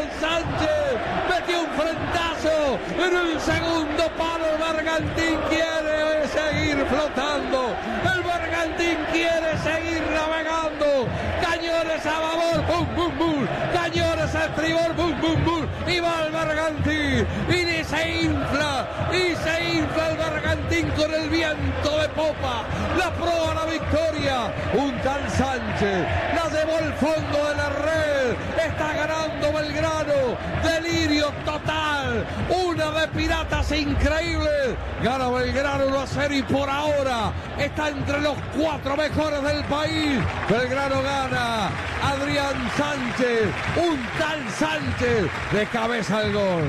Sánchez metió un frentazo en el segundo palo. El Bergantín quiere seguir flotando, el Bergantín quiere seguir navegando. Cañones a babor, bum, bum, bum. Cañones a estribor, bum, bum, bum. Y va el Bergantín y se infla el Bergantín con el viento de popa. La proa, la victoria. Un tal Sánchez la llevó al fondo de la red. Está ganando Belgrano. Delirio total. Una de Piratas increíble. Gana Belgrano 1-0 y por ahora está entre los 4 mejores del país. Belgrano gana. Adrián Sánchez. Un tal Sánchez de cabeza al gol.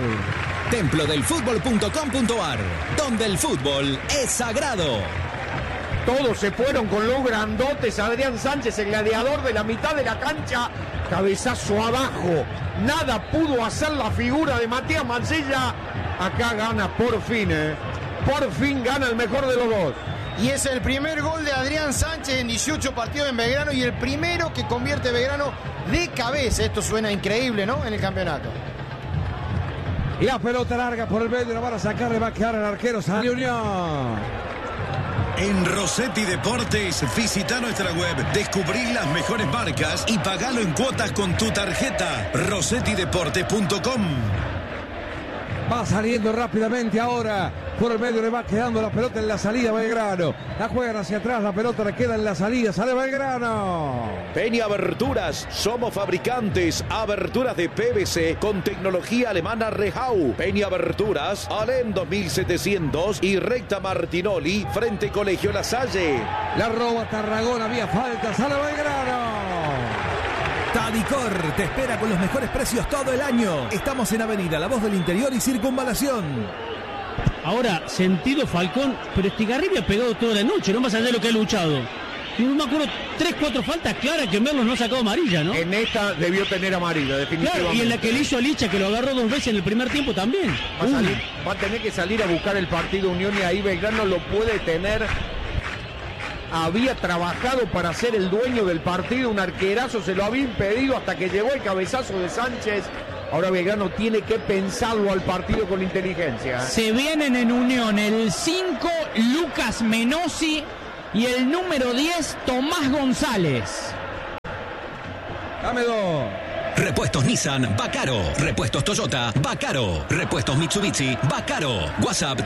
Templodelfutbol.com.ar, donde el fútbol es sagrado. Todos se fueron con los grandotes. Adrián Sánchez, el gladiador de la mitad de la cancha. Cabezazo abajo. Nada pudo hacer la figura de Matías Mancilla. Acá gana por fin, Por fin gana el mejor de los dos. Y es el primer gol de Adrián Sánchez en 18 partidos en Belgrano y el primero que convierte Belgrano de cabeza. Esto suena increíble, ¿no? En el campeonato. La pelota larga por el medio, la van a sacar, le va a quedar el arquero San Unión. En Rossetti Deportes, visita nuestra web, descubrí las mejores marcas y pagalo en cuotas con tu tarjeta. rossettideportes.com. Va saliendo rápidamente ahora. Por el medio le va quedando la pelota en la salida Belgrano. La juegan hacia atrás, la pelota le queda en la salida. Sale Belgrano. Peña Aberturas, somos fabricantes. Aberturas de PVC con tecnología alemana Rehau. Peña Aberturas, Alem 2700 y Recta Martinoli, frente Colegio La Salle. La roba Tarragona, había falta. Sale Belgrano. Tadicor te espera con los mejores precios todo el año. Estamos en Avenida La Voz del Interior y Circunvalación. Ahora, sentido Falcón, pero Estigarribia ha pegado toda la noche, no más allá de lo que ha luchado. Y no me acuerdo, 3-4 faltas claras que Merlos no ha sacado amarilla, ¿no? En esta debió tener amarilla, definitivamente. Claro, y en la que le hizo a Licha, que lo agarró 2 veces en el primer tiempo también. Va a tener que salir a buscar el partido Unión y ahí Belgrano lo puede tener. Había trabajado para ser el dueño del partido, un arquerazo se lo había impedido hasta que llegó el cabezazo de Sánchez. Ahora Belgrano tiene que pensarlo al partido con inteligencia. Se vienen en Unión el 5 Lucas Menossi y el número 10 Tomás González. Dame 2. Repuestos Nissan, Bacaro. Repuestos Toyota, Bacaro. Repuestos Mitsubishi, Bacaro. WhatsApp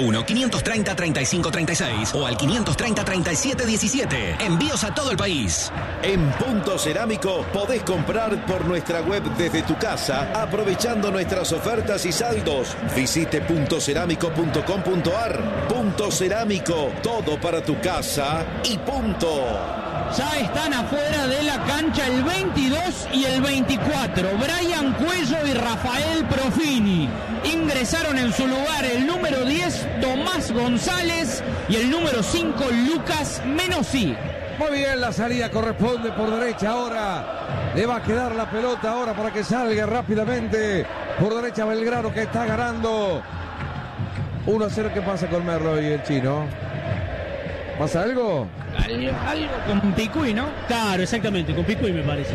351-530-3536 o al 530-3717. Envíos a todo el país. En Punto Cerámico podés comprar por nuestra web desde tu casa, aprovechando nuestras ofertas y saldos. Visite puntocerámico.com.ar. Punto Cerámico, todo para tu casa y punto. Ya están afuera de la cancha el 22 y el 24. Brian Cuello y Rafael Profini. Ingresaron en su lugar el número 10 Tomás González y el número 5 Lucas Menossi. Muy bien, la salida corresponde por derecha ahora. Le va a quedar la pelota ahora para que salga rápidamente. Por derecha Belgrano que está ganando. 1-0, ¿qué pasa con Merlo y el chino? ¿Pasa algo? Algo con Picuy, ¿no? Claro, exactamente, con Picuy me parece.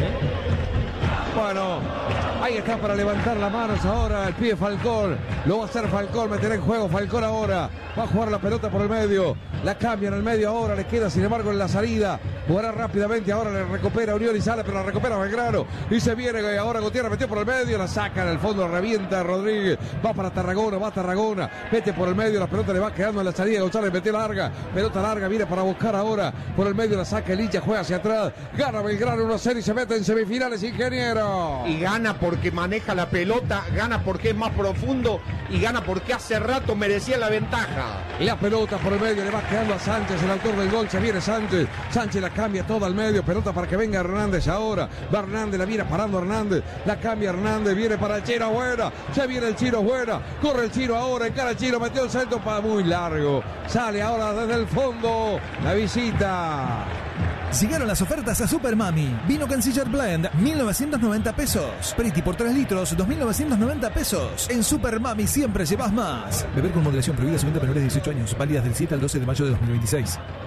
Bueno, ahí está para levantar las manos ahora el pibe Falcón. Lo va a hacer Falcón, meterá en juego Falcón ahora. Va a jugar la pelota por el medio. La cambia en el medio ahora, le queda sin embargo en la salida. Jugará rápidamente, ahora le recupera Unión y sale, pero la recupera Belgrano. Y se viene ahora Gutiérrez, metió por el medio, la saca en el fondo, la revienta Rodríguez. Va para Tarragona, mete por el medio, la pelota le va quedando en la salida. González metió larga, pelota larga, viene para buscar ahora. Por el medio la saca Elicha, juega hacia atrás. Gana Belgrano 1-0 y se mete en semifinales, ingeniero. Y gana porque maneja la pelota, gana porque es más profundo y gana porque hace rato merecía la ventaja. La pelota por el medio le va quedando a Sánchez, el autor del gol. Se viene Sánchez, Sánchez la cambia toda al medio, pelota para que venga Hernández ahora. Va Hernández, la viene parando Hernández, la cambia Hernández, viene para el Chino Buena, se viene el Chino Buena, corre el Chino ahora, encara el Chino, metió el centro para muy largo. Sale ahora desde el fondo la visita. Llegaron las ofertas a Super Mami. Vino Canciller Blend, 1.990 pesos. Pretty por 3 litros, 2.990 pesos. En Super Mami siempre llevas más. Beber con moderación, prohibida, segunda menores de 18 años. Válidas del 7 al 12 de mayo de 2026.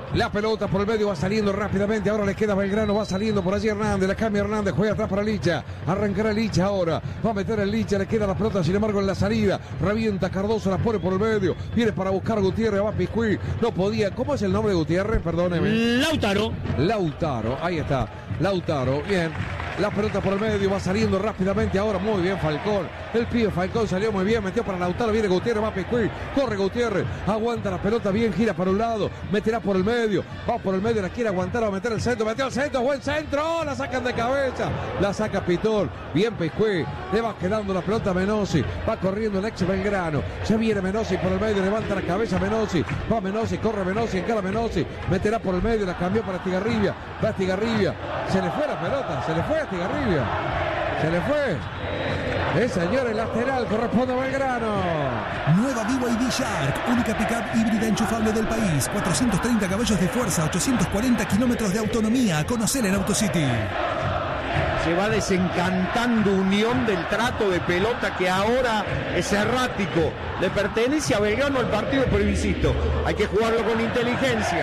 La pelota por el medio va saliendo rápidamente. Ahora le queda Belgrano. Va saliendo por allí Hernández. La cambia Hernández. Juega atrás para Licha. Arrancará Licha ahora. Va a meter el Licha. Le queda la pelota. Sin embargo, en la salida. Revienta Cardoso. La pone por el medio. Viene para buscar Gutiérrez. Va Piscuí. No podía. ¿Cómo es el nombre de Gutiérrez? Perdóneme. Lautaro. Ahí está. Lautaro. Bien. La pelota por el medio, va saliendo rápidamente ahora, muy bien Falcón, el pibe Falcón salió muy bien, metió para Lautaro, viene Gutiérrez, va Piscuí, corre Gutiérrez, aguanta la pelota bien, gira para un lado, meterá por el medio, va por el medio, la quiere aguantar, va a meter el centro, metió el centro, buen centro, la sacan de cabeza, la saca Pitón, bien Piscuí, le va quedando la pelota a Menossi, va corriendo el ex Belgrano, se viene Menossi por el medio, levanta la cabeza Menossi, va Menossi, corre Menossi, encara Menossi, meterá por el medio, la cambió para Estigarribia, va Estigarribia, se le fue la pelota, se le fue a Estigarribia, se le fue. Señor, el lateral corresponde a Belgrano. Nueva BYD Shark, única pickup híbrida enchufable del país. 430 caballos de fuerza, 840 kilómetros de autonomía. Conocer en AutoCity. Se va desencantando Unión del trato de pelota que ahora es errático. Le pertenece a Belgrano el partido, pero insisto, hay que jugarlo con inteligencia.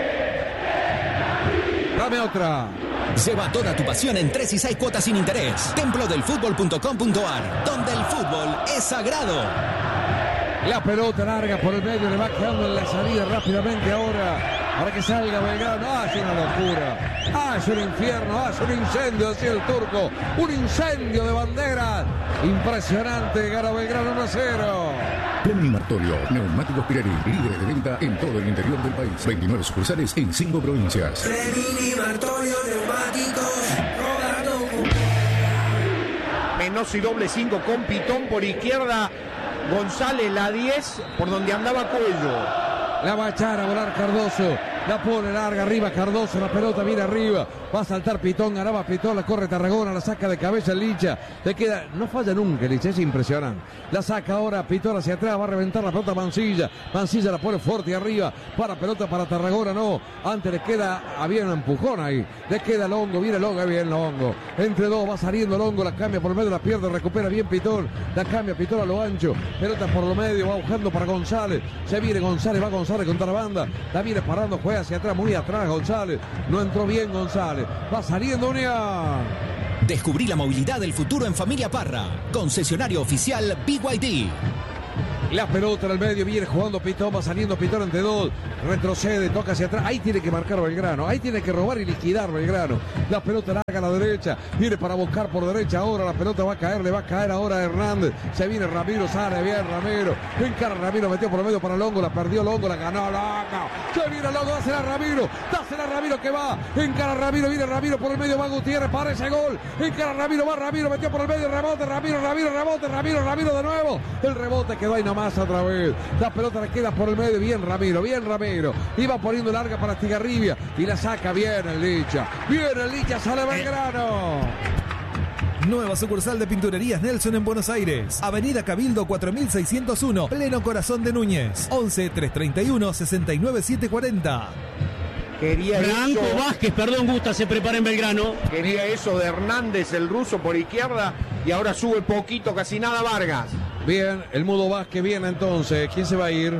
Dame otra. Lleva toda tu pasión en 3 y 6 cuotas sin interés. Templodelfutbol.com.ar, donde el fútbol es sagrado. La pelota larga por el medio, le va quedando en la salida rápidamente ahora. Para que salga Belgrano. Es una locura. Es un infierno. Es un incendio, decía el turco. Un incendio de banderas. Impresionante. Gana Belgrano 1-0. Premini Martorio, neumáticos Pirelli, líderes de venta en todo el interior del país. 29 sucursales en 5 provincias. Premini Martorio, neumáticos, rodando. Menossi doble 5 con Pitón por izquierda. González la 10 por donde andaba Cuello. La va a echar a volar Cardoso. La pone larga arriba Cardoso. La pelota viene arriba. Va a saltar Pitón. Ganaba Pitón. La corre Tarragona. La saca de cabeza el Licha. Le queda. No falla nunca el Licha. Es impresionante. La saca ahora Pitón hacia atrás. Va a reventar la pelota Mansilla. Mansilla la pone fuerte arriba. Para pelota para Tarragona. No. Antes le queda. Había un empujón ahí. Le queda Longo. Viene Longo. Bien Longo. Entre dos. Va saliendo Longo. La cambia por el medio. La pierde. Recupera bien Pitón. La cambia Pitón a lo ancho. Pelota por lo medio. Va buscando para González. Se viene González. Va González contra la banda. La viene parando. Juega hacia atrás. Muy atrás González. No entró bien González. Va saliendo Unión. Descubrí la movilidad del futuro en Familia Parra. Concesionario oficial BYD. La pelota en el medio, viene jugando Pitón, va saliendo Pitón entre dos, retrocede, toca hacia atrás, ahí tiene que marcar Belgrano, ahí tiene que robar y liquidar Belgrano. La pelota larga a la derecha, viene para buscar por derecha ahora, la pelota va a caer, le va a caer ahora a Hernández, se viene Ramiro, sale bien Ramiro, encara Ramiro, metió por el medio para Longo, la perdió Longo, la ganó Longo, se viene Longo, dásela a Ramiro que va, encara Ramiro, viene Ramiro por el medio, va Gutiérrez, para ese gol, encara Ramiro, va Ramiro, metió por el medio, rebote, Ramiro de nuevo, el rebote quedó ahí nomás otra vez, la pelota le queda por el medio, bien Ramiro, iba poniendo larga para Estigarribia y la saca bien el Licha, sale Belgrano. Nueva sucursal de Pinturerías Nelson en Buenos Aires. Avenida Cabildo 4601, pleno corazón de Núñez. 11 331 69 740. Franco Vázquez, Gusta, se prepara en Belgrano. Quería eso de Hernández, el ruso por izquierda, y ahora sube poquito, casi nada Vargas. Bien, el Mudo Vázquez viene entonces. ¿Quién se va a ir?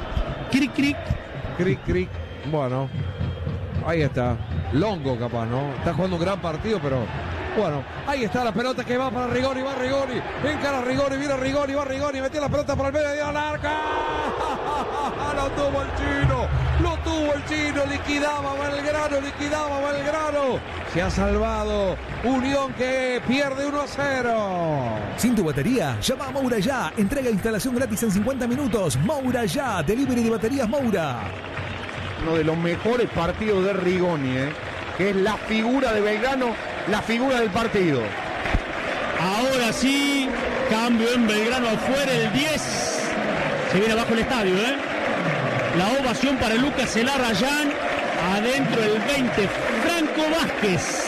Cric. Bueno, ahí está. Longo capaz, ¿no? Está jugando un gran partido, pero... Bueno, ahí está la pelota que va para Rigoni, encara Rigoni, viene Rigoni, va Rigoni, metió la pelota por el medio, dio larga. Lo tuvo el chino, liquidaba Belgrano. Se ha salvado Unión que pierde 1-0. Sin tu batería, llama a Moura Ya. Entrega e instalación gratis en 50 minutos. Moura Ya, delivery de baterías Moura. Uno de los mejores partidos de Rigoni, que es la figura de Belgrano, la figura del partido. Ahora sí, cambio en Belgrano afuera, el 10. Se viene abajo el estadio, La ovación para Lucas Elarrayán. Adentro el 20, Franco Vázquez.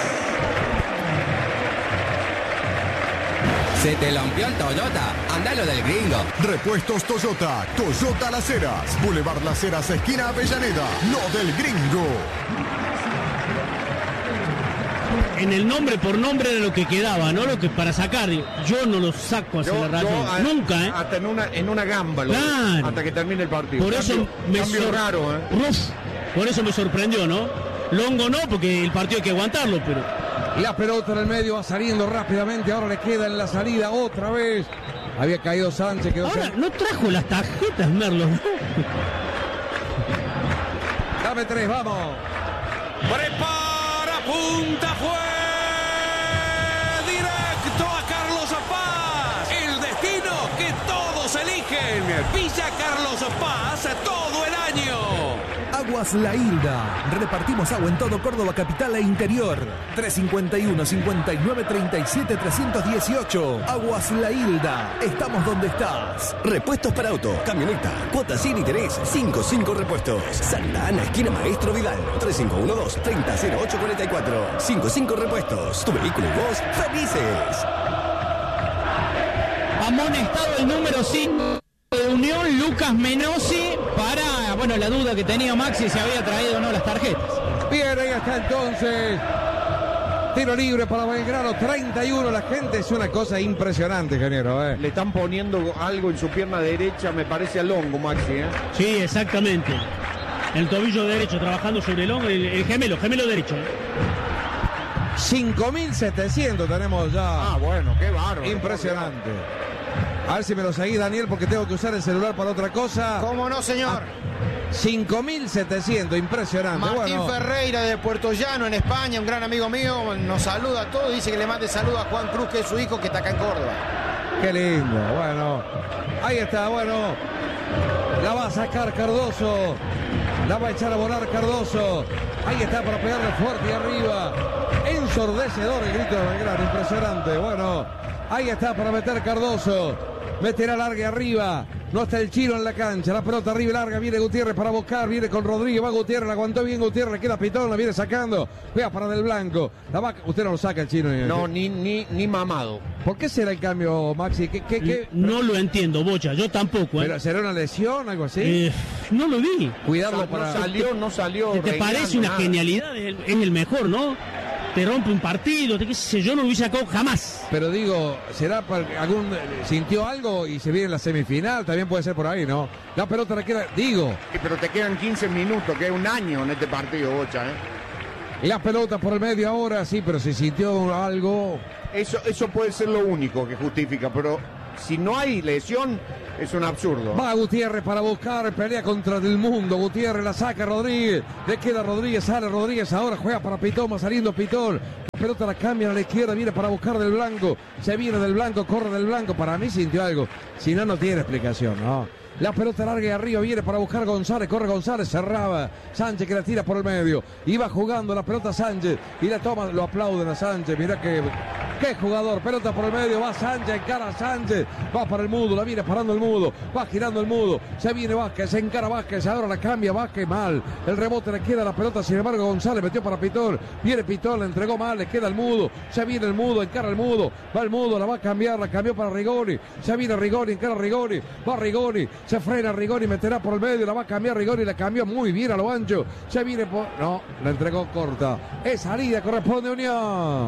Se te lampió el Toyota, andalo del gringo. Repuestos Toyota, Toyota Las Heras, Boulevard Las Heras, esquina Avellaneda, lo del gringo. En el nombre por nombre era lo que quedaba, ¿no? Lo que para sacar, yo no lo saco hacia la rayón. Nunca, Hasta en una gamba, claro. Hasta que termine el partido. Por eso cambio raro, Por eso me sorprendió, ¿no? Longo no, porque el partido hay que aguantarlo, pero... La pelota en el medio va saliendo rápidamente. Ahora le queda en la salida otra vez. Había caído Sánchez. Quedó ahora, no trajo las tarjetas, Merlo, ¿no? Dame 3, vamos. Prepara, punta, fue directo a Carlos Paz. El destino que todos eligen. Villa Carlos Paz todo el año. Aguas La Hilda. Repartimos agua en todo Córdoba capital e interior. 351-5937-318. Aguas La Hilda. Estamos donde estás. Repuestos para auto, camioneta, cuotas sin interés, 55 repuestos. Santa Ana, esquina Maestro Vidal, 3512-300844. 55 repuestos. Tu vehículo y vos, felices. Amonestado el número 5 de Unión, Lucas Menossi, para, bueno, la duda que tenía Maxi si había traído o no las tarjetas. Bien, ahí está entonces. Tiro libre para Belgrano, 31. La gente es una cosa impresionante, ingeniero. Le están poniendo algo en su pierna derecha, me parece a Longo, Maxi. Sí, exactamente. El tobillo derecho trabajando sobre el hombro, el gemelo derecho. 5.700 tenemos ya. Ah, bueno, qué bárbaro. Impresionante. A ver si me lo seguís, Daniel, porque tengo que usar el celular para otra cosa. ¿Cómo no, señor? 5.700, impresionante. Martín Ferreira de Puerto Llano, en España, un gran amigo mío, nos saluda a todos, dice que le mande saludos a Juan Cruz, que es su hijo, que está acá en Córdoba. Qué lindo, bueno. Ahí está, bueno. La va a sacar Cardoso. La va a echar a volar Cardoso. Ahí está para pegarle fuerte y arriba. Ensordecedor el grito de Belgrano, impresionante. Bueno, ahí está para meter Cardoso. Meterá larga y arriba. No está el Chino en la cancha. La pelota arriba y larga. Viene Gutiérrez para buscar. Viene con Rodríguez. Va Gutiérrez. La aguantó bien Gutiérrez. Le queda Pitón. La viene sacando. Vea para Del Blanco. La va... Usted no lo saca el Chino. No, ni mamado. ¿Por qué será el cambio, Maxi? ¿Qué? No lo entiendo, Bocha. Yo tampoco. ¿Pero será una lesión, algo así? No lo vi. Cuidarlo para... No salió. ¿Te parece una genialidad? Es el mejor, ¿no? Te rompe un partido, qué sé yo, no lo hubiese sacado jamás. Pero digo, ¿será para algún sintió algo y se viene en la semifinal? También puede ser por ahí, ¿no? La pelota le queda, digo. Sí, pero te quedan 15 minutos, que es un año en este partido, Bocha, La pelota por el medio ahora, sí, pero si sintió algo... Eso puede ser lo único que justifica, pero si no hay lesión, es un absurdo. Va Gutiérrez para buscar, pelea contra Del Mundo. Gutiérrez la saca Rodríguez. Le queda Rodríguez, sale Rodríguez. Ahora juega para Pitón, va saliendo Pitón. La pelota la cambia a la izquierda, viene para buscar Del Blanco. Se viene Del Blanco, corre Del Blanco. Para mí sintió algo. Si no, no tiene explicación, ¿no? La pelota larga y arriba viene para buscar González. Corre González, cerraba. Sánchez que la tira por el medio. Iba jugando la pelota Sánchez. Y la toma, lo aplauden a Sánchez. Mirá qué jugador. Pelota por el medio. Va Sánchez, encara a Sánchez. Va para el Mudo. La viene parando el Mudo. Va girando el Mudo. Se viene Vázquez. Se encara Vázquez. Ahora la cambia Vázquez mal. El rebote le queda la pelota. Sin embargo, González metió para Pitón. Viene Pitón, le entregó mal. Le queda el Mudo. Se viene el Mudo. Encara el Mudo. Va el Mudo. La va a cambiar. La cambió para Rigoni. Se viene Rigoni. Encara Rigoni. Va Rigoni. Se frena Rigoni, meterá por el medio, la va a cambiar Rigoni, la cambió muy bien a lo ancho, se viene por... No, la entregó corta. Es salida, corresponde a Unión.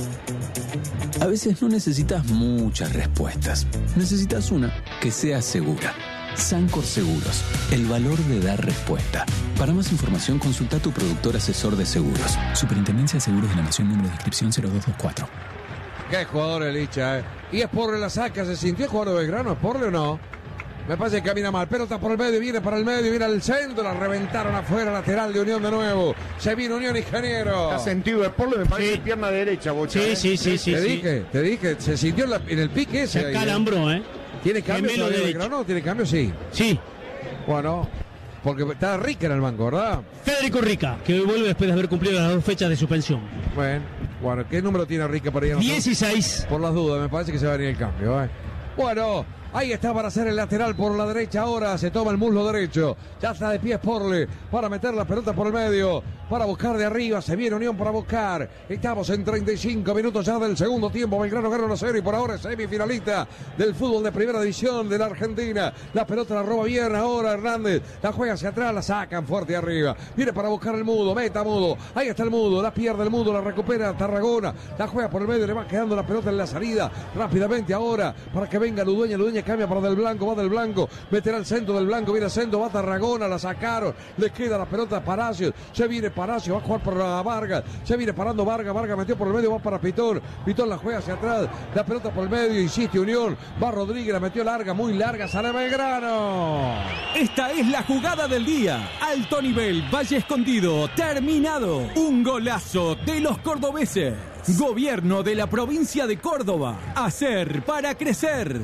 A veces no necesitas muchas respuestas, necesitas una que sea segura. Sancor Seguros, el valor de dar respuesta. Para más información consulta a tu productor asesor de seguros. Superintendencia de Seguros de la Nación, número de inscripción 0224. Qué jugador el Licha, Y es Porle la saca, ¿se sintió el jugador de Belgrano? ¿Es Porle o no? Me parece que camina mal. Pelota por el medio, viene para el medio, viene al centro. La reventaron afuera, lateral de Unión de nuevo. Se viene Unión, ingeniero. Está sentido de Porle, me parece pierna derecha, Bocha. Sí. Te dije, se sintió en el pique ese. Se calambró, ¿Tiene cambio de Belgrano? ¿Tiene cambio? Sí. Sí. Bueno, porque está Rica en el banco, ¿verdad? Federico Rica, que vuelve después de haber cumplido las 2 fechas de suspensión. Bueno, ¿qué número tiene Rica para ir? 16. Por las dudas, me parece que se va a venir el cambio, Bueno, ahí está para hacer el lateral por la derecha. Ahora se toma el muslo derecho. Ya está de pie Porle para meter la pelota por el medio. para buscar de arriba, se viene Unión para buscar. Estamos en 35 minutos ya del segundo tiempo. Belgrano gana 1-0 y por ahora es semifinalista del fútbol de primera división de la Argentina. La pelota la roba bien ahora Hernández, la juega hacia atrás, la sacan fuerte arriba. Viene para buscar el Mudo, meta Mudo, ahí está el Mudo, la pierde el Mudo, la recupera Tarragona, la juega por el medio, le va quedando la pelota en la salida rápidamente ahora para que venga Ludueña. Ludueña cambia para Del Blanco, va Del Blanco, meterá el centro del Blanco, viene el centro, va Tarragona, la sacaron, le queda la pelota a Palacios, se viene Palacios, va a jugar por Vargas, se viene parando Vargas, Vargas metió por el medio, va para Pitón, Pitón la juega hacia atrás, la pelota por el medio, insiste Unión, va Rodríguez, la metió larga, muy larga, sale Belgrano. Esta es la jugada del día, alto nivel, Valle Escondido, terminado, un golazo de los cordobeses. Gobierno de la provincia de Córdoba. Hacer para crecer.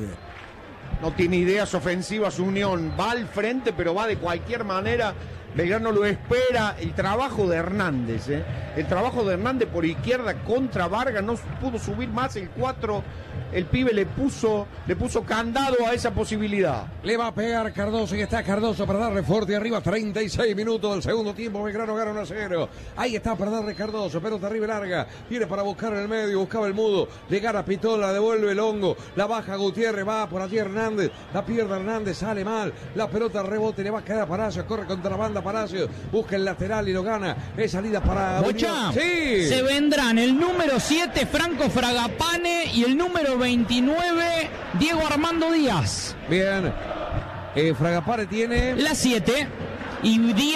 No tiene ideas ofensivas Unión. Va al frente, pero va de cualquier manera. Belgrano lo espera. El trabajo de Hernández. El trabajo de Hernández por izquierda contra Vargas. No pudo subir más el 4. El pibe le puso candado a esa posibilidad. Le va a pegar Cardoso y está Cardoso para darle fuerte arriba. 36 minutos del segundo tiempo. Belgrano gana 1-0. Ahí está para darle Cardoso. Pelota arriba larga. Viene para buscar en el medio. Buscaba el Mudo. Le gana Pitón. La devuelve el Hongo. La baja Gutiérrez. Va por allí Hernández. La pierde Hernández. Sale mal. La pelota rebote. Le va a quedar a Palacios. Corre contra la banda Palacios. Busca el lateral y lo gana. Es salida para Bocha. Sí. Se vendrán el número 7 Franco Fragapane y el número 29 Diego Armando Díaz. Bien. Fragapane tiene la 7 y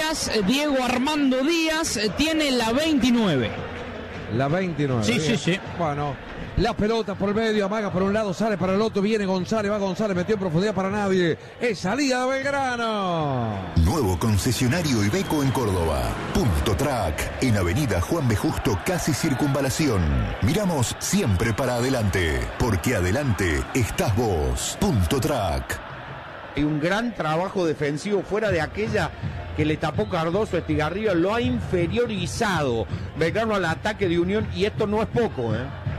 Diego Armando Díaz tiene la 29. La 29. Sí, bien. Sí. Bueno, la pelota por el medio, amaga por un lado, sale para el otro, viene González, va González, metió en profundidad para nadie. Es salida de Belgrano. Nuevo concesionario Iveco en Córdoba. Punto Track, en Avenida Juan B. Justo, casi Circunvalación. Miramos siempre para adelante, porque adelante estás vos. Punto Track. Hay un gran trabajo defensivo fuera de aquella que le tapó Cardoso. Estigarribia lo ha inferiorizado Belgrano al ataque de Unión y esto no es poco,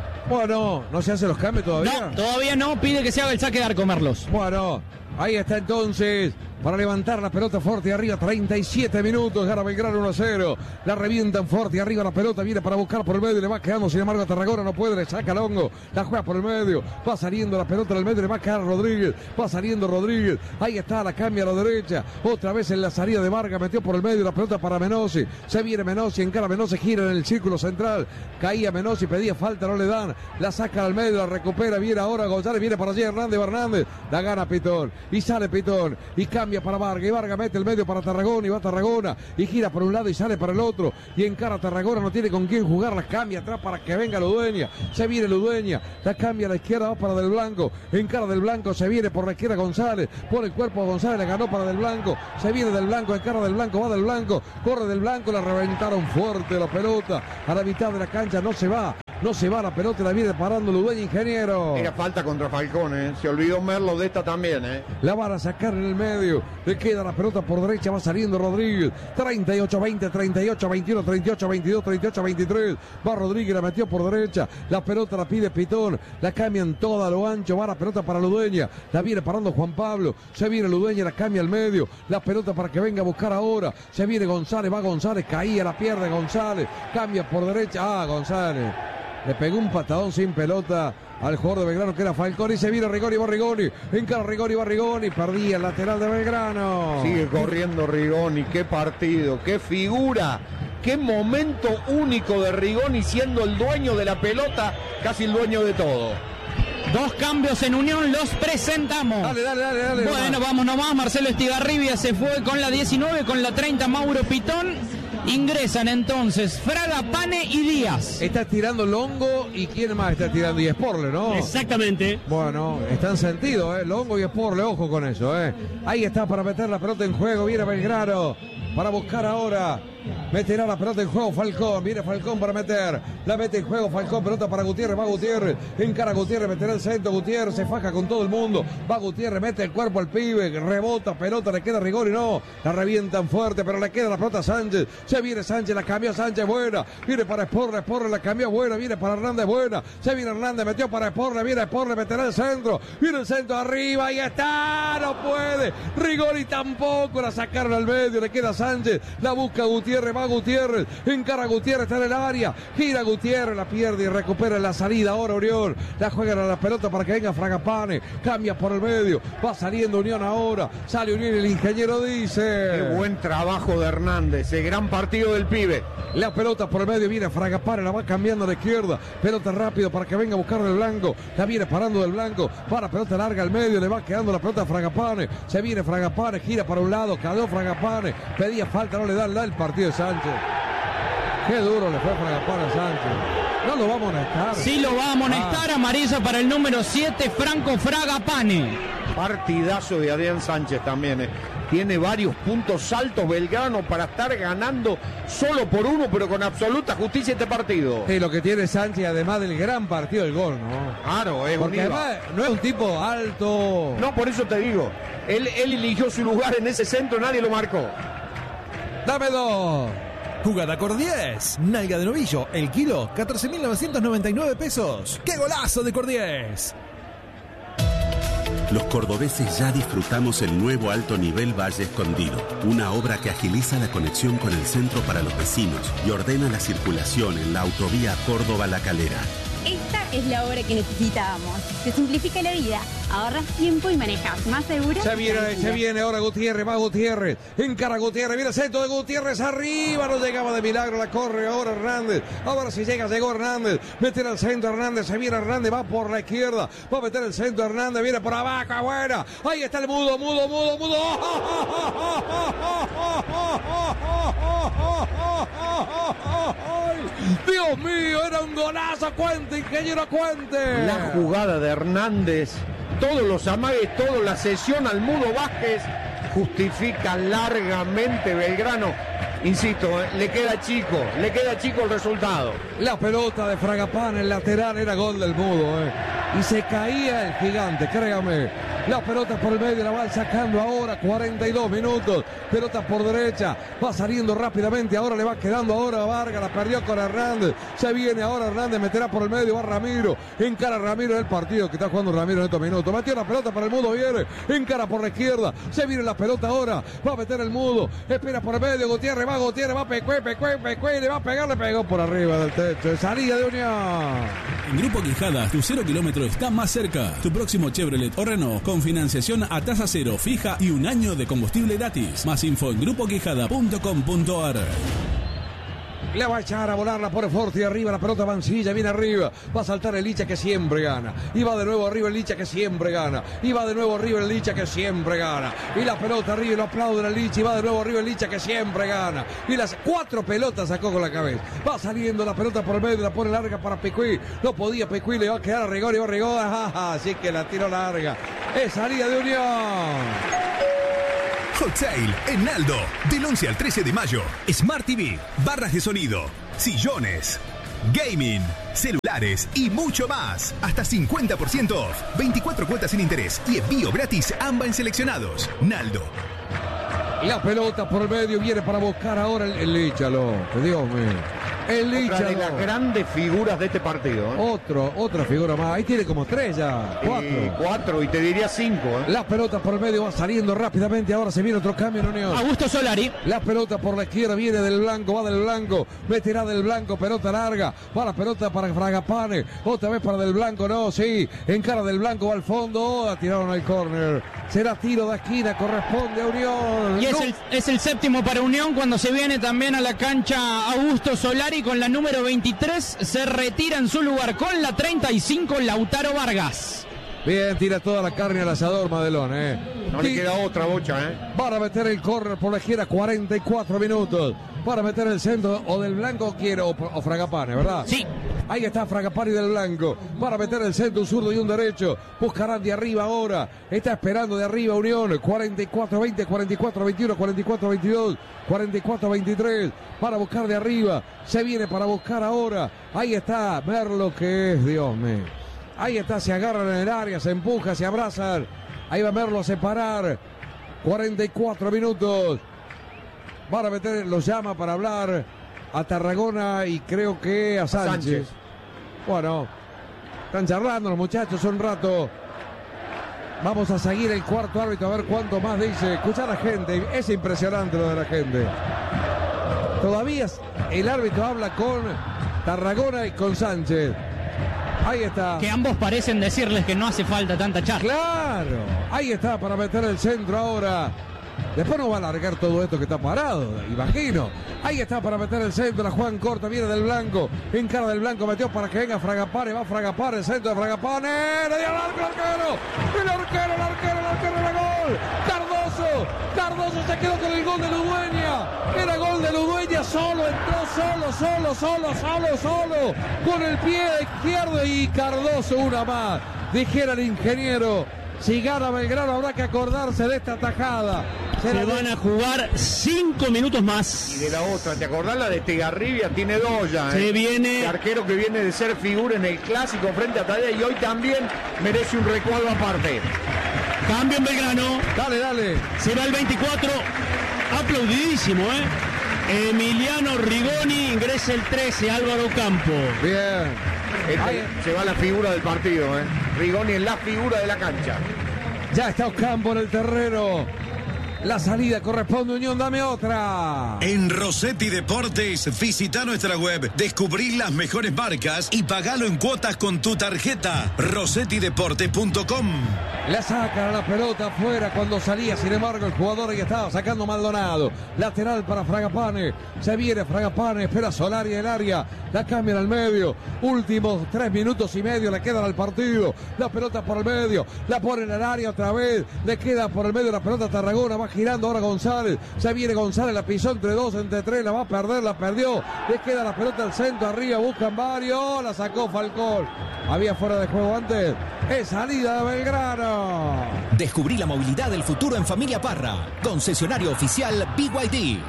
Bueno, ¿no se hacen los cambios todavía? No, todavía no, pide que se haga el saque de arco, Merlos. Bueno, ahí está entonces, para levantar la pelota fuerte arriba, 37 minutos, gana Belgrano 1-0, la revientan fuerte arriba la pelota, viene para buscar por el medio, le va quedando, sin embargo a Tarragona no puede, le saca el Hongo, la juega por el medio, va saliendo la pelota en el medio, le va a quedar Rodríguez, va saliendo Rodríguez, ahí está, la cambia a la derecha, otra vez en la salida de Vargas, metió por el medio la pelota para Menossi, se viene Menossi, encara Menossi, gira en el círculo central, caía Menossi, pedía falta, no le dan, la saca al medio, la recupera, viene ahora González, viene para allí Hernández, la gana Pitón, y sale Pitón, y cambia para Vargas, y Vargas mete el medio para Tarragona, y va Tarragona, y gira por un lado y sale para el otro, y encara a Tarragona, no tiene con quién jugar, la cambia atrás para que venga Ludueña, se viene Ludueña, la cambia a la izquierda, va para Del Blanco, encara Del Blanco, se viene por la izquierda González, pone el cuerpo a González, le ganó para Del Blanco, se viene Del Blanco, encara Del Blanco, va Del Blanco, corre Del Blanco, la reventaron fuerte la pelota, a la mitad de la cancha, no se va la pelota, la viene parando Ludueña, ingeniero. Era falta contra Falcón, se olvidó Merlo de esta también, La van a sacar en el medio, le queda la pelota por derecha, va saliendo Rodríguez, 38-20, 38-21, 38-22, 38-23, va Rodríguez, la metió por derecha, la pelota la pide Pitón, la cambian toda a lo ancho, va la pelota para Ludueña, la viene parando Juan Pablo, se viene Ludueña, la cambia al medio, la pelota para que venga a buscar ahora, se viene González, va González, caía, la pierde González, cambia por derecha, González. Le pegó un patadón sin pelota al jugador de Belgrano que era Falcón y se vino Rigoni, va Rigoni, encara Rigoni, va Rigoni, perdía el lateral de Belgrano. Sigue corriendo Rigoni, qué partido, qué figura, qué momento único de Rigoni siendo el dueño de la pelota, casi el dueño de todo. Dos cambios en Unión, los presentamos. Dale. Bueno, vamos nomás, Marcelo Estigarribia se fue con la 19, con la 30 Mauro Pitón. Ingresan entonces Fragapane y Díaz. Está tirando Longo y ¿quién más está tirando? Y Sporle, ¿no? Exactamente. Bueno, están sentidos, Longo y Sporle, ojo con eso, Ahí está para meter la pelota en juego, viene Belgrano para buscar ahora. Meterá la pelota en juego Falcón, viene Falcón para meter, la mete en juego Falcón, pelota para Gutiérrez, va Gutiérrez, encara Gutiérrez, meterá el centro, Gutiérrez se faja con todo el mundo, va Gutiérrez, mete el cuerpo al pibe, rebota, pelota, le queda Rigoni, no, la revientan fuerte, pero le queda la pelota a Sánchez, se viene Sánchez, la cambió Sánchez, buena, viene para Sporle, la cambió buena, viene para Hernández, buena, se viene Hernández, metió para Sporle, viene Sporle, meterá el centro, viene el centro arriba, ahí está, no puede, Rigoni tampoco, la sacaron al medio, le queda Sánchez, la busca Gutiérrez, Gutiérrez, va Gutiérrez, encara Gutiérrez, está en el área, gira Gutiérrez, la pierde y recupera la salida. Ahora Unión, la juega a la pelota para que venga Fragapane, cambia por el medio, va saliendo Unión ahora, sale Unión y el ingeniero dice: qué buen trabajo de Hernández, el gran partido del pibe. La pelota por el medio, viene Fragapane, la va cambiando a la izquierda, pelota rápido para que venga a buscar el blanco, la viene parando del blanco, para pelota larga al medio, le va quedando la pelota a Fragapane, se viene Fragapane, gira para un lado, cayó Fragapane, pedía falta, no le da el partido de Sánchez. Qué duro le fue Fragapane a Sánchez. No lo va a amonestar. Sí lo va a amonestar, amarilla para el número 7, Franco Fragapane. Partidazo de Adrián Sánchez también, Tiene varios puntos altos Belgrano para estar ganando solo por uno, pero con absoluta justicia este partido. Sí, lo que tiene Sánchez, además del gran partido del gol, ¿no? Claro, porque además no es un tipo alto. No, por eso te digo. Él eligió su lugar en ese centro, nadie lo marcó. Dame 2. Jugada por 10. Nalga de novillo, el kilo, 14.999 pesos. ¡Qué golazo de Cordiés! Los cordobeses ya disfrutamos el nuevo alto nivel Valle Escondido, una obra que agiliza la conexión con el centro para los vecinos y ordena la circulación en la autovía Córdoba-La Calera. Esta es la obra que necesitábamos. Te simplifica la vida, ahorras tiempo y manejas más seguro. Se viene ahora Gutiérrez, va Gutiérrez, encara Gutiérrez, viene el centro de Gutiérrez, arriba, no llegaba de milagro, la corre ahora Hernández, ahora si llega, llegó Hernández, mete el centro Hernández, se viene Hernández, va por la izquierda, va a meter el centro Hernández, viene por abajo, buena, ahí está el mudo. Dios mío, era un golazo, cuente, ingeniero, cuente. La jugada de Hernández, todos los amagues, toda la sesión al Mudo Vázquez, justifica largamente Belgrano. Insisto, le queda chico el resultado. La pelota de Fragapane, el lateral, era gol del Mudo, y se caía el gigante, créame. La pelota por el medio, la van sacando ahora, 42 minutos, pelota por derecha, va saliendo rápidamente, ahora le va quedando ahora a Vargas, la perdió con Hernández, se viene ahora Hernández, meterá por el medio, va Ramiro, encara Ramiro en el partido que está jugando Ramiro en estos minutos, metió la pelota para el Mudo, viene, encara por la izquierda, se viene la pelota ahora, va a meter el Mudo, espera por el medio, Gutiérrez, va Pecue, le va a pegar, le pegó por arriba del techo, salida de Unión. En Grupo Quijada, tu 0 kilómetro está más cerca, tu próximo Chevrolet o Renault con financiación a tasa cero, fija y un año de combustible gratis. Más info en grupoquijada.com.ar. Le va a echar a volar, la pone fuerte y arriba, la pelota Mancilla, viene arriba, va a saltar el Licha que siempre gana, y va de nuevo arriba el Licha que siempre gana, y va de nuevo arriba el Licha que siempre gana, y la pelota arriba y lo aplauden al Licha, y va de nuevo arriba el Licha que siempre gana, y las 4 pelotas sacó con la cabeza, va saliendo la pelota por el medio, la pone larga para Pecuí, no podía Pecuí, le va a quedar a Rigor y va a Rigor, así que la tiró larga, es salida de Unión. Hot Sale en Naldo, del 11 al 13 de mayo. Smart TV, barras de sonido, sillones, gaming, celulares y mucho más. Hasta 50% off, 24 cuotas sin interés y envío gratis AMBA en seleccionados. Naldo. La pelota por el medio viene para buscar ahora el Licha, Dios mío. El Licha. Otra de las grandes figuras de este partido. Otra figura más. Ahí tiene como 3 ya. 4 y te diría 5. La pelota por el medio va saliendo rápidamente. Ahora se viene otro cambio en Unión. Augusto Solari. La pelota por la izquierda viene del blanco, va del blanco. Meterá del blanco, pelota larga. Va la pelota para Fragapane. Otra vez para del blanco, no, sí. Encara del blanco, va al fondo. Tiraron al córner. Será tiro de esquina, corresponde a Unión. Y es el séptimo para Unión cuando se viene también a la cancha Augusto Solari con la número 23. Se retira en su lugar con la 35 Lautaro Vargas. Bien, tira toda la carne al asador Madelón, No le queda otra, Bocha, Para meter el córner por la izquierda, 44 minutos. Para meter el centro o del blanco o Fragapane, ¿verdad? Sí. Ahí está Fragapane del blanco. Para meter el centro, un zurdo y un derecho. Buscarán de arriba ahora. Está esperando de arriba Unión. 44-20, 44-21, 44-22, 44-23. Para buscar de arriba. Se viene para buscar ahora. Ahí está Merlo, que es, Dios mío. Ahí está, se agarran en el área, se empuja, se abrazan. Ahí va Merlo a separar. 44 minutos. Para meter, los llama para hablar a Tarragona y creo que a Sánchez. Bueno, están charlando los muchachos un rato. Vamos a seguir el cuarto árbitro a ver cuánto más dice. Escuchar a la gente, es impresionante lo de la gente. Todavía el árbitro habla con Tarragona y con Sánchez. Ahí está. Que ambos parecen decirles que no hace falta tanta charla. Claro. Ahí está para meter el centro ahora. Después no va a largar todo esto que está parado, imagino. Ahí está para meter el centro. La Juan corta, viene del blanco. En cara del blanco, metió para que venga Fragapane. Va Fragapane, el centro de Fragapane. Le dio al arquero. El arquero, el gol. Cardoso se quedó con el gol de Ludueña. Era gol de Ludueña, solo, entró solo. Con el pie izquierdo y Cardoso una más. Dijera el ingeniero. Si gana Belgrano habrá que acordarse de esta tajada. Se van a jugar 5 minutos más. Y de la otra, ¿te acordás la de Estegarribia? Tiene 2 ya. Se viene. El arquero que viene de ser figura en el clásico frente a Tadea y hoy también merece un recuadro aparte. Cambio en Belgrano. Dale. Se va el 24. Aplaudidísimo, Emiliano Rigoni, ingresa el 13, Álvaro Campo. Bien. Se va la figura del partido, Rigoni es la figura de la cancha. Ya está Ocampo en el terreno. La salida corresponde a Unión, dame otra. En Rossetti Deportes, visita nuestra web, descubrí las mejores marcas y pagalo en cuotas con tu tarjeta. RossettiDeportes.com. La saca la pelota afuera cuando salía, sin embargo el jugador ahí estaba sacando Maldonado. Lateral para Fragapane, se viene Fragapane, espera Solari en el área, la cambian al medio. Últimos 3 minutos y medio le quedan al partido. La pelota por el medio, la pone en el área otra vez, le queda por el medio la pelota a Tarragona, va girando ahora González, se viene González, la pisó entre 2, entre 3, la va a perder, la perdió, le queda la pelota al centro, arriba buscan varios, la sacó Falcón. Había fuera de juego antes, es salida de Belgrano. Descubrí la movilidad del futuro en Familia Parra. Concesionario oficial BYD.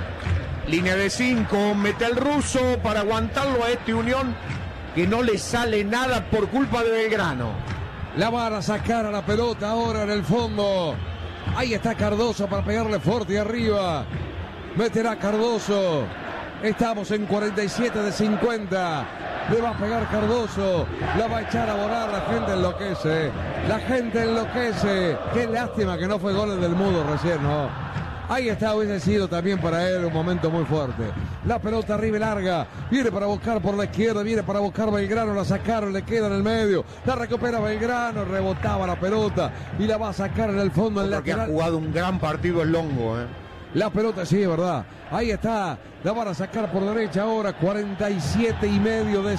Línea de 5, mete al ruso para aguantarlo a este Unión que no le sale nada por culpa de Belgrano. La van a sacar a la pelota ahora en el fondo. Ahí está Cardoso para pegarle fuerte arriba. Meterá Cardoso. Estamos en 47 de 50. Le va a pegar Cardoso. La va a echar a volar. La gente enloquece. La gente enloquece. Qué lástima que no fue gol del Mudo recién, ¿no? Ahí está, hubiese sido también para él un momento muy fuerte. La pelota arriba y larga. Viene para buscar por la izquierda. Viene para buscar Belgrano. La sacaron, le queda en el medio. La recupera Belgrano. Rebotaba la pelota. Y la va a sacar en el fondo. El lateral. lateral. Ha jugado un gran partido el Longo, La pelota, sí, es verdad. Ahí está. La van a sacar por derecha ahora. 47 y medio de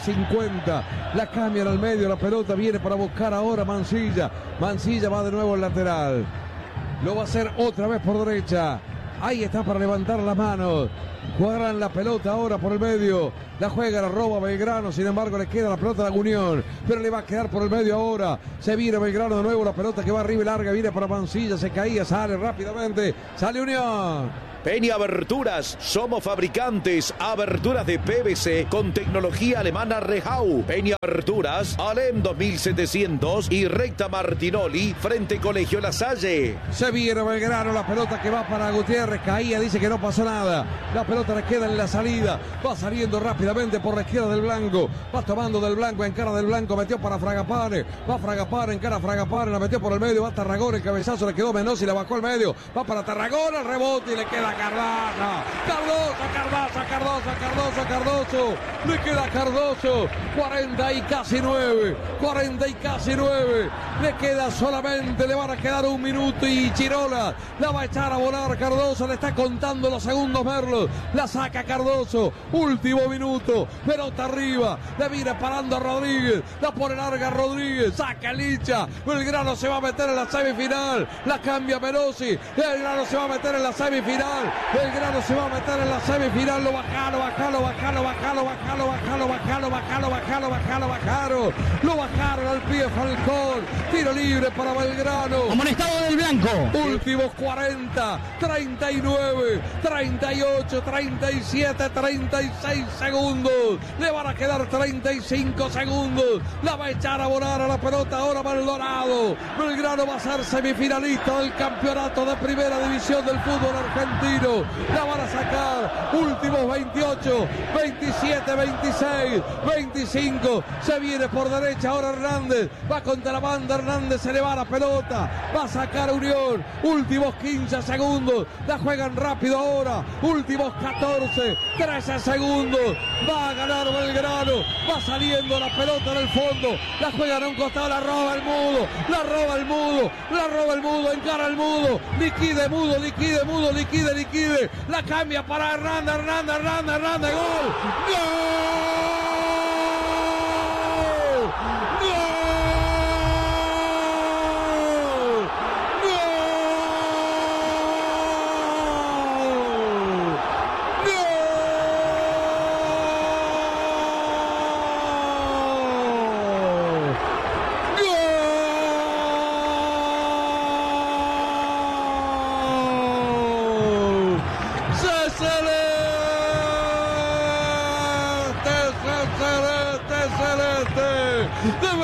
50. La cambian al medio. La pelota viene para buscar ahora Mancilla. Mancilla va de nuevo al lateral. Lo va a hacer otra vez por derecha. Ahí está para levantar las manos. Juegan la pelota ahora por el medio. La juega, la roba Belgrano. Sin embargo, le queda la pelota a la Unión. Pero le va a quedar por el medio ahora. Se viene Belgrano de nuevo. La pelota que va arriba y larga. Viene para Mancilla. Se caía. Sale rápidamente. Sale Unión. Peña Aberturas, somos fabricantes, aberturas de PVC con tecnología alemana Rehau. Peña Aberturas, Alem 2700 y recta Martinoli, frente Colegio La Salle. Se viene Belgrano, la pelota que va para Gutiérrez, caía, dice que no pasó nada. La pelota le queda en la salida, va saliendo rápidamente por la izquierda del blanco, va tomando del blanco, en cara del blanco, metió para Fragapane, va Fragapane, en cara Fragapane, la metió por el medio, va Tarragona, el cabezazo le quedó Menossi, la bajó al medio, va para Tarragona, el rebote y le queda Cardoso, le queda Cardoso, 40 y casi 9, le queda solamente, le van a quedar 1 minuto y Chirola la va a echar a volar Cardoso, le está contando los segundos Merlos, la saca Cardoso, último minuto, pelota arriba, le viene parando a Rodríguez, la pone larga Rodríguez, saca Licha, Belgrano se va a meter en la semifinal, la cambia Menossi, Belgrano se va a meter en la semifinal, Belgrano se va a meter en la semifinal, lo bajaron, al pie Falcón, tiro libre para Belgrano. Amonestado del blanco. Últimos 40, 39, 38, 37, 36 segundos. Le van a quedar 35 segundos. La va a echar a volar a la pelota ahora Maldonado. Belgrano va a ser semifinalista del campeonato de primera división del fútbol argentino. La van a sacar últimos 28, 27, 26, 25. Se viene por derecha ahora Hernández. Va contra la banda, Hernández se le va la pelota. Va a sacar Unión. Últimos 15 segundos. La juegan rápido ahora. Últimos 14, 13 segundos. Va a ganar Belgrano. Va saliendo la pelota en el fondo. La juegan a un costado. La roba el Mudo. La roba el Mudo. La roba el Mudo. Encara el Mudo. Liquide Mudo. Liquide Mudo. Liquide. Liquide. La cambia para Hernández. Hernández. Hernández. Hernández. Gol. ¡Gol! De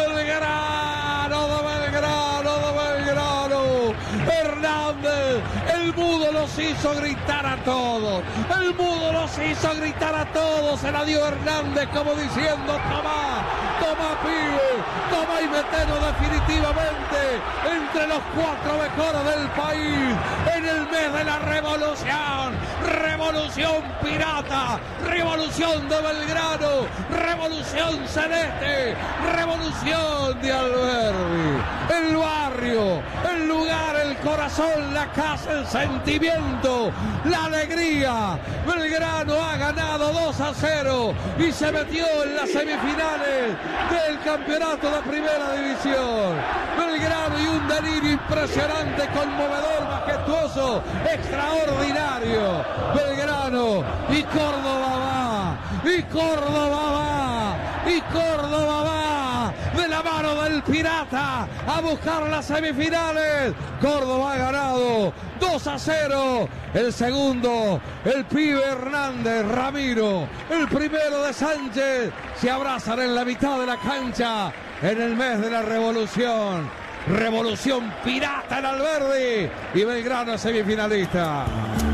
Belgrano, Hernández, el Mudo los hizo gritar a todos, el Mudo los hizo gritar a todos, se la dio Hernández como diciendo, toma pibe, toma y metelo definitivamente entre los 4 mejores del país, en el mes de la revolución, revolución pirata, revolución de Belgrano, revolución celeste, revolución de Alberdi, el barrio, el lugar, el corazón, la casa, el sentimiento, la alegría. Belgrano ha ganado 2-0 y se metió en las semifinales del campeonato de primera división. Belgrano y un delirio impresionante, conmovedor, majestuoso, extraordinario. Belgrano y Córdoba va, y Córdoba va, y Córdoba va de la mano del Pirata a buscar las semifinales. Córdoba ha ganado 2-0. El segundo, el pibe Hernández, Ramiro. El primero de Sánchez. Se abrazan en la mitad de la cancha en el mes de la revolución. Revolución pirata en Alberdi. Y Belgrano es semifinalista.